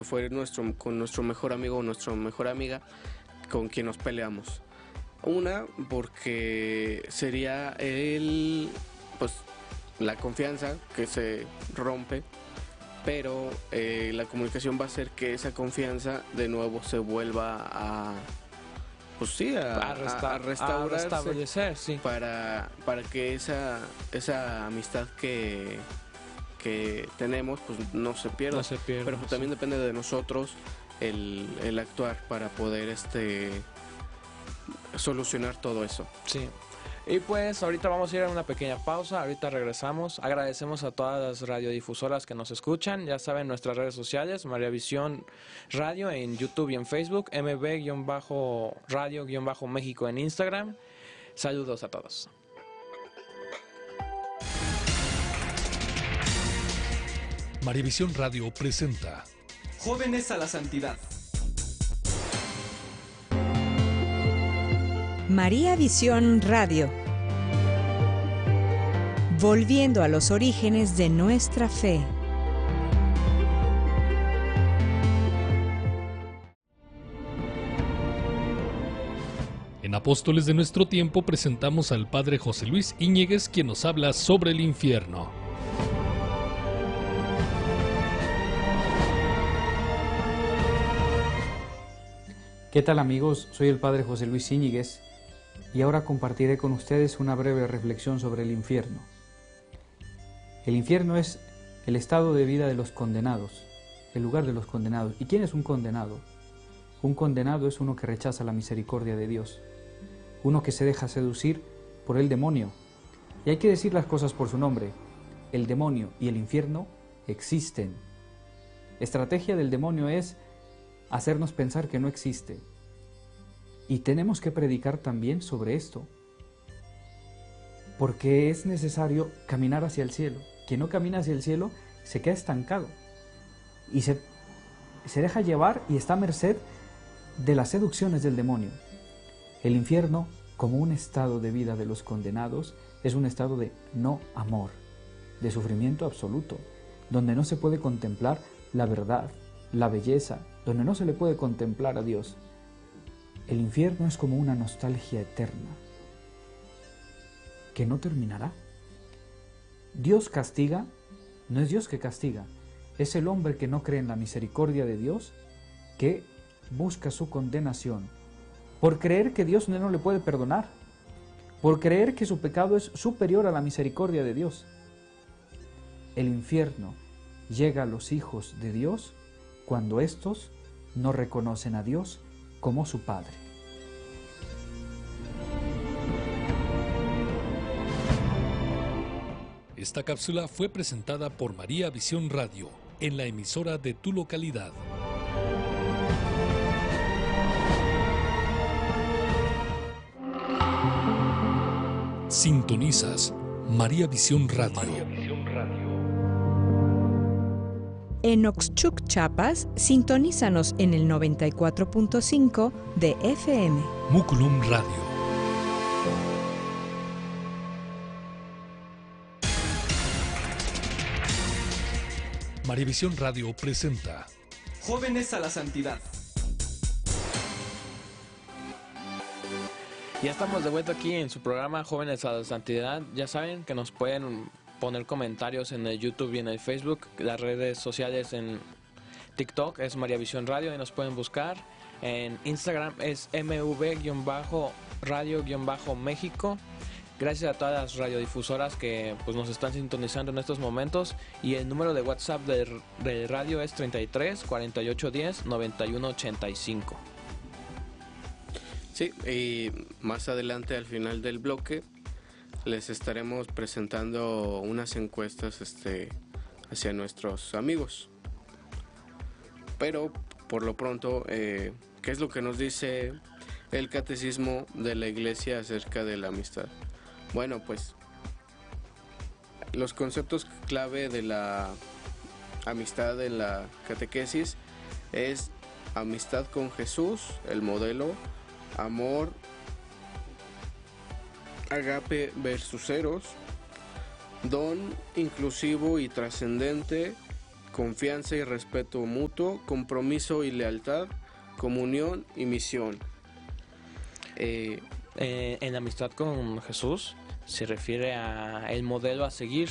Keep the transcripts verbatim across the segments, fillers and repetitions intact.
fue nuestro, con nuestro mejor amigo o nuestra mejor amiga con quien nos peleamos. Una, porque sería el, pues, la confianza que se rompe, pero eh, la comunicación va a hacer que esa confianza de nuevo se vuelva a, pues sí, a, A resta- a, a restaurarse, a restablecer, sí. para, para que esa, esa amistad que, que tenemos pues no se pierda. No se pierda, pero pues, sí. también depende de nosotros el, el actuar para poder este solucionar todo eso. Sí. Y pues ahorita vamos a ir a una pequeña pausa, ahorita regresamos. Agradecemos a todas las radiodifusoras que nos escuchan. Ya saben, nuestras redes sociales, María Visión Radio en YouTube y en Facebook, M B-Radio-México en Instagram. Saludos a todos. Maravisión Radio presenta Jóvenes a la Santidad. María Visión Radio. Volviendo a los orígenes de nuestra fe. En Apóstoles de Nuestro Tiempo presentamos al Padre José Luis Íñiguez, quien nos habla sobre el infierno. ¿Qué tal amigos? Soy el Padre José Luis Íñiguez y ahora compartiré con ustedes una breve reflexión sobre el infierno. El infierno es el estado de vida de los condenados, el lugar de los condenados. ¿Y quién es un condenado? Un condenado es uno que rechaza la misericordia de Dios, uno que se deja seducir por el demonio. Y hay que decir las cosas por su nombre. El demonio y el infierno existen. Estrategia del demonio es hacernos pensar que no existe. Y tenemos que predicar también sobre esto, porque es necesario caminar hacia el cielo. Quien no camina hacia el cielo se queda estancado y se, se deja llevar y está a merced de las seducciones del demonio. El infierno, como un estado de vida de los condenados, es un estado de no amor, de sufrimiento absoluto, donde no se puede contemplar la verdad, la belleza, donde no se le puede contemplar a Dios. El infierno es como una nostalgia eterna, que no terminará. Dios castiga, no es Dios que castiga, es el hombre que no cree en la misericordia de Dios, que busca su condenación, por creer que Dios no le puede perdonar, por creer que su pecado es superior a la misericordia de Dios. El infierno llega a los hijos de Dios cuando éstos no reconocen a Dios como su Padre. Esta cápsula fue presentada por María Visión Radio en la emisora de tu localidad. Sintonizas María Visión Radio. En Oxchuc, Chiapas, sintonízanos en el noventa y cuatro punto cinco de F M. Muculum Radio. Maravisión Radio presenta Jóvenes a la Santidad. Ya estamos de vuelta aquí en su programa Jóvenes a la Santidad. Ya saben que nos pueden poner comentarios en el YouTube y en el Facebook. Las redes sociales en TikTok es María Visión Radio y nos pueden buscar. En Instagram es M V-Radio-México. Gracias a todas las radiodifusoras que pues, nos están sintonizando en estos momentos. Y el número de WhatsApp de, de radio es treinta y tres, cuarenta y ocho diez, noventa y uno ochenta y cinco. Sí, y más adelante al final del bloque les estaremos presentando unas encuestas este, hacia nuestros amigos. Pero por lo pronto, eh, ¿qué es lo que nos dice el catecismo de la Iglesia acerca de la amistad? Bueno, pues los conceptos clave de la amistad en la catequesis es amistad con Jesús, el modelo, amor, agape versus eros, don inclusivo y trascendente, confianza y respeto mutuo, compromiso y lealtad, comunión y misión. Eh, Eh, en la amistad con Jesús se refiere a el modelo a seguir,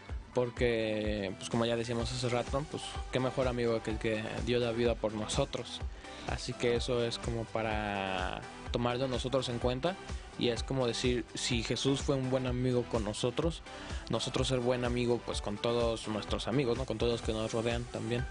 porque pues como ya decíamos hace rato, pues qué mejor amigo que el que dio la vida por nosotros. Así que eso es como para tomarlo nosotros en cuenta, y es como decir, si Jesús fue un buen amigo con nosotros, nosotros ser buen amigo pues con todos nuestros amigos, ¿no? Con todos los que nos rodean también.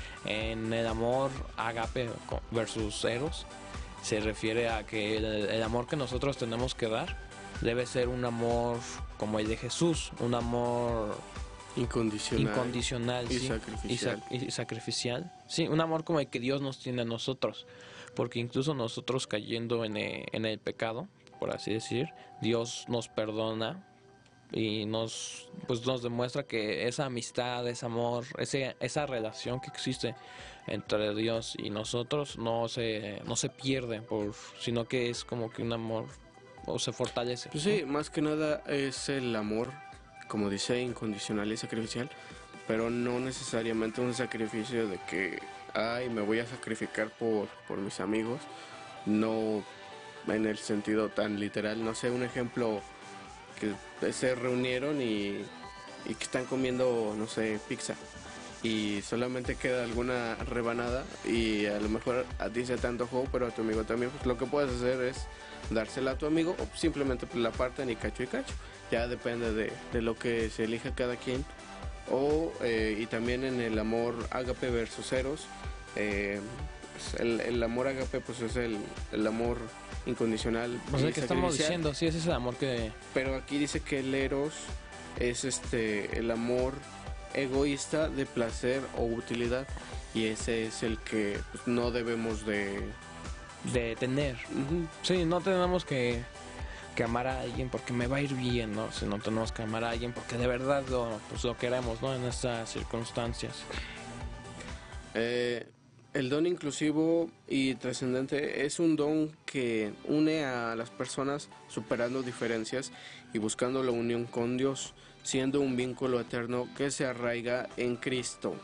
En el amor ágape versus eros se refiere a que el, el amor que nosotros tenemos que dar debe ser un amor como el de Jesús, un amor incondicional, incondicional y sí, sacrificial. Y, sa- y sacrificial. Sí, un amor como el que Dios nos tiene a nosotros, porque incluso nosotros cayendo en el, en el pecado, por así decir, Dios nos perdona y nos pues nos demuestra que esa amistad, ese amor, ese, esa relación que existe entre Dios y nosotros no se no se pierde, por sino que es como que un amor o se fortalece. Pues sí, más que nada es el amor, como dice, incondicional y sacrificial, pero no necesariamente un sacrificio de que, ay, me voy a sacrificar por, por mis amigos, no en el sentido tan literal. No sé, un ejemplo, que se reunieron y, y que están comiendo, no sé, pizza, y solamente queda alguna rebanada y a lo mejor a ti se te antojó, pero a tu amigo también. Pues lo que puedes hacer es dársela a tu amigo, o simplemente pues, la parten y cacho y cacho. Ya depende de, de lo que se elija cada quien. O eh, y también en el amor ágape versus eros, eh, pues, el, el amor ágape pues es el, el amor incondicional O sea, y que estamos sacrificial. diciendo, sí, ese es el amor que Pero aquí dice que el eros es este el amor egoísta de placer o utilidad, y ese es el que pues, no debemos de... de tener. Ujú. Sí, no tenemos que, que amar a alguien porque me va a ir bien, ¿no? Sino tenemos que amar a alguien porque de verdad lo, pues, lo queremos, ¿no? En estas circunstancias. Eh, el don inclusivo y trascendente es un don que une a las personas superando diferencias y buscando la unión con Dios, siendo un vínculo eterno que se arraiga en Cristo.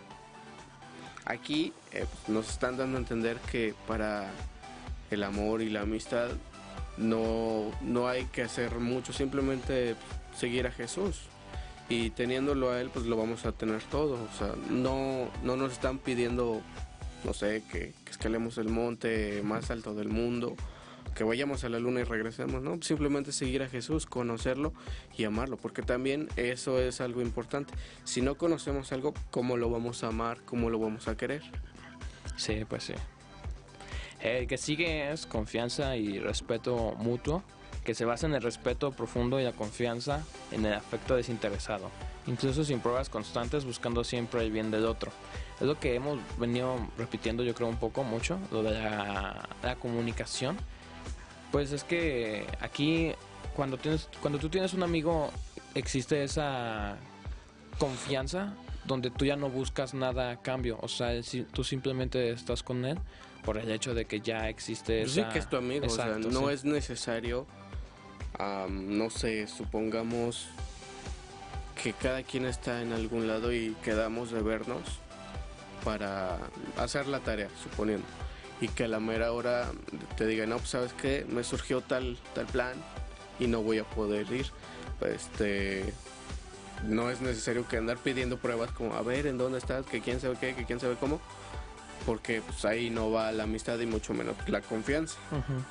Aquí eh, nos están dando a entender que para el amor y la amistad no, no hay que hacer mucho, simplemente seguir a Jesús. Y teniéndolo a Él, pues lo vamos a tener todo. O sea, no, no nos están pidiendo, no sé, que, que escalemos el monte más alto del mundo, que vayamos a la luna y regresemos, ¿no? Simplemente seguir a Jesús, conocerlo y amarlo, porque también eso es algo importante. Si no conocemos algo, ¿cómo lo vamos a amar? ¿Cómo lo vamos a querer? Sí, pues sí. El que sigue es confianza y respeto mutuo, que se basa en el respeto profundo y la confianza en el afecto desinteresado, incluso sin pruebas constantes, buscando siempre el bien del otro. Es lo que hemos venido repitiendo, yo creo, un poco, mucho, lo de la, la comunicación. Pues es que aquí, cuando tienes, cuando tú tienes un amigo, existe esa confianza donde tú ya no buscas nada a cambio. O sea, si, tú simplemente estás con él por el hecho de que ya existe Pues esa... sí, que es tu amigo. Exacto, o sea, no sí. es necesario, um, no sé, supongamos que cada quien está en algún lado y quedamos de vernos para hacer la tarea, suponiendo, y que a la mera hora te digan, no, pues sabes qué, me surgió tal, tal plan y no voy a poder ir. Este, no es necesario que andar pidiendo pruebas como, a ver, ¿en dónde estás? Que quién sabe qué, que quién sabe cómo, porque pues ahí no va la amistad y mucho menos la confianza. Ujú.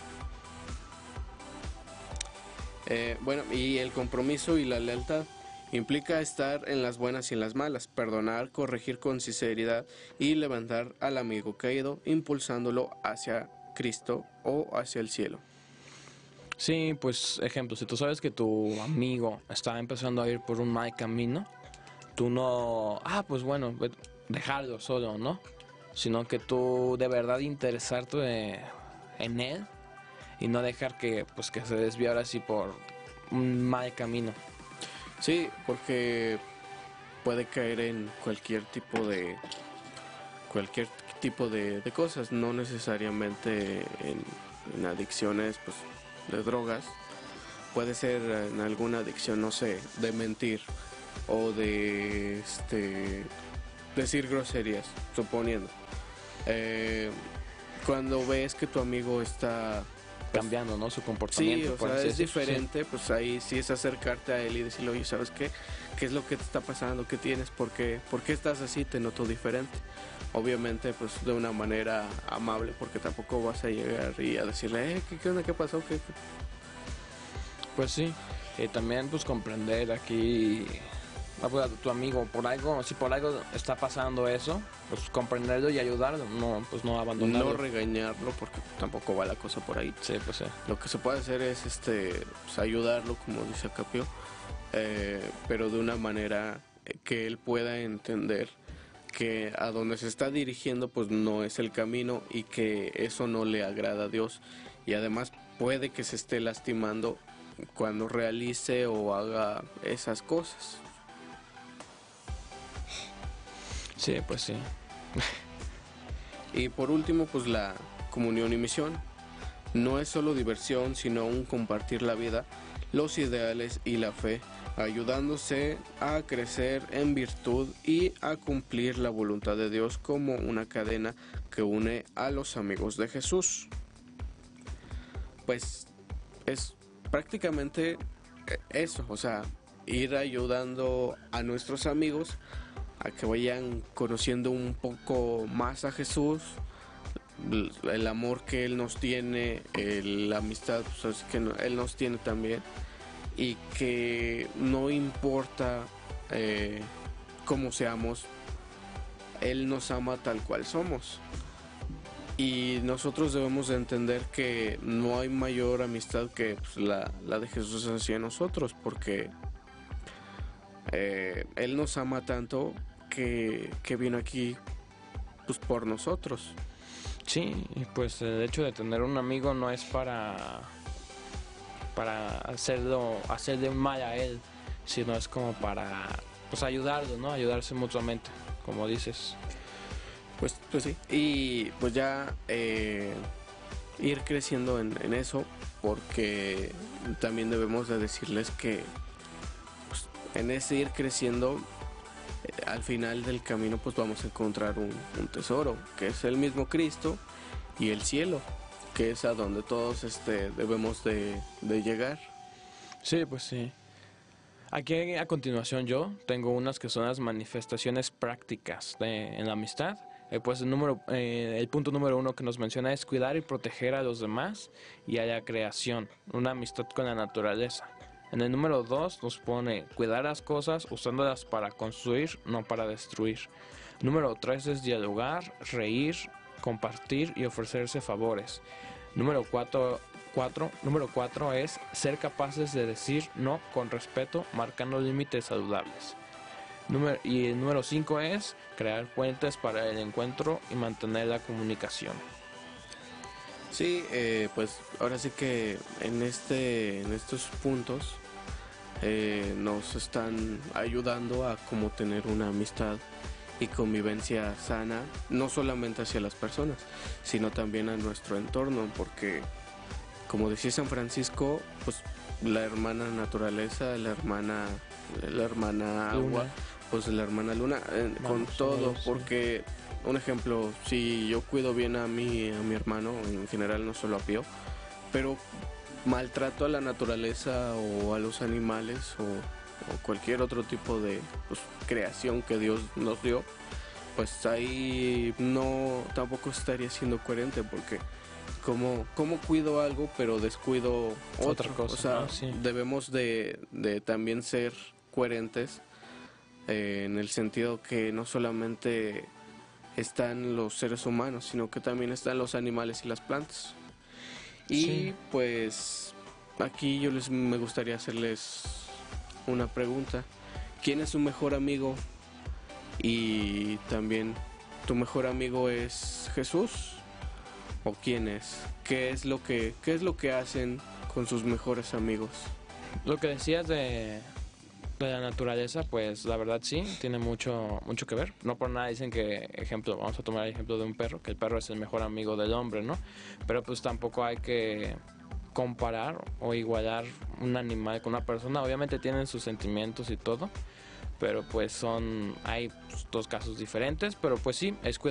Eh, bueno, y el compromiso y la lealtad implica estar en las buenas y en las malas, perdonar, corregir con sinceridad y levantar al amigo caído, impulsándolo hacia Cristo o hacia el cielo. Sí, pues ejemplo, si tú sabes que tu amigo está empezando a ir por un mal camino, tú no, ah, pues bueno, ve- dejarlo solo, ¿no? Sino que tú de verdad interesarte en él y no dejar que, pues, que se desvíe ahora sí por un mal camino. Sí, porque puede caer en cualquier tipo de cualquier tipo de, de cosas, no necesariamente en, en adicciones, pues, de drogas. Puede ser en alguna adicción, no sé, de mentir o de este decir groserías, suponiendo. Eh, cuando ves que tu amigo está cambiando, ¿no? Su sí, comportamiento. o por sea, así es decirlo, diferente, pues ahí sí es acercarte a él y decirle, oye, ¿sabes qué? ¿Qué es lo que te está pasando? ¿Qué tienes? ¿Por qué, ¿Por qué estás así? Te noto diferente. Obviamente, pues de una manera amable, porque tampoco vas a llegar y a decirle, eh, ¿qué, qué onda? ¿Qué pasó? ¿Qué, qué? sí. Pues sí, eh, también pues comprender aquí a tu amigo por algo, si por algo está pasando eso, pues comprenderlo y ayudarlo, no, pues no abandonarlo. No regañarlo, porque tampoco va la cosa por ahí. Sí, pues sí. Lo que se puede hacer es este pues, ayudarlo, como dice Acapio, eh, pero de una manera que él pueda entender que a donde se está dirigiendo pues no es el camino y que eso no le agrada a Dios, y además puede que se esté lastimando cuando realice o haga esas cosas. Sí, pues sí. Y por último, pues la comunión y misión. No es solo diversión, sino un compartir la vida, los ideales y la fe, ayudándose a crecer en virtud y a cumplir la voluntad de Dios como una cadena que une a los amigos de Jesús. Pues es prácticamente eso, o sea, ir ayudando a nuestros amigos a que vayan conociendo un poco más a Jesús, el amor que Él nos tiene, el, la amistad pues, que Él nos tiene también, y que no importa eh, cómo seamos, Él nos ama tal cual somos. Y nosotros debemos de entender que no hay mayor amistad que pues, la, la de Jesús hacia nosotros, porque eh, Él nos ama tanto que, que vino aquí pues, por nosotros. Sí, y pues el hecho de tener un amigo no es para para hacerlo hacerle un mal a él, sino es como para pues ayudarlo, ¿no? Ayudarse mutuamente, como dices. Pues, pues sí. Y pues ya eh, ir creciendo en, en eso, porque también debemos de decirles que pues, en ese ir creciendo, eh, al final del camino pues vamos a encontrar un, un tesoro, que es el mismo Cristo y el cielo, que es a donde todos este, debemos de, de llegar. Sí, pues sí. Aquí a continuación yo tengo unas que son las manifestaciones prácticas de, en la amistad. Eh, pues el, número, eh, el punto número uno que nos menciona es cuidar y proteger a los demás y a la creación, una amistad con la naturaleza. En el número dos nos pone cuidar las cosas usándolas para construir, no para destruir. Número tres es dialogar, reír, compartir y ofrecerse favores. Número cuatro, cuatro, número cuatro es ser capaces de decir no con respeto, marcando límites saludables. Número, y el número cinco es crear puentes para el encuentro y mantener la comunicación. Sí, eh, pues ahora sí que en este, en estos puntos eh, nos están ayudando a cómo tener una amistad y convivencia sana, no solamente hacia las personas, sino también a nuestro entorno, porque como decía San Francisco, pues la hermana naturaleza, la hermana, la hermana agua, Luna. pues la hermana luna, eh, con Vamos, todo, sí. porque un ejemplo, si yo cuido bien a mi, a mi hermano, en general no solo a Pío, pero maltrato a la naturaleza o a los animales o, o cualquier otro tipo de pues, creación que Dios nos dio, pues ahí no tampoco estaría siendo coherente, porque como, como cuido algo pero descuido otro. Otra cosa, o sea, ¿no? Sí. debemos de, de también ser coherentes eh, en el sentido que no solamente están los seres humanos, sino que también están los animales y las plantas. Y Sí. pues aquí yo les me gustaría hacerles una pregunta. ¿Quién es su mejor amigo? Y también, ¿tu mejor amigo es Jesús? ¿O quién es? ¿Qué es lo que, qué es lo que hacen con sus mejores amigos? Lo que decías de, de la naturaleza, pues la verdad sí, tiene mucho mucho que ver. No por nada dicen que, ejemplo, vamos a tomar el ejemplo de un perro, que el perro es el mejor amigo del hombre, ¿no? Pero pues tampoco hay que comparar o igualar un animal con una persona. Obviamente tienen sus sentimientos y todo, pero pues son, hay pues, dos casos diferentes, pero pues sí, es cuidar